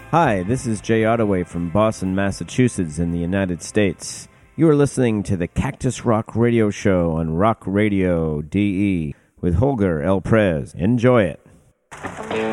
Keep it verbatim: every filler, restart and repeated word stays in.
Hi, this is Jay Ottaway from Boston, Massachusetts in the United States. You are listening to the Cactus Rock Radio Show on Rock Radio D E with Holger El Prez. Enjoy it.